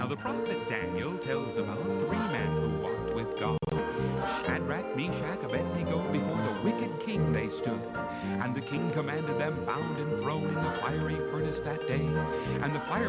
Now, the prophet Daniel tells about three men who walked with God. Shadrach, Meshach, Abednego, before the wicked king they stood. And the king commanded them bound and thrown in the fiery furnace that day. And the fire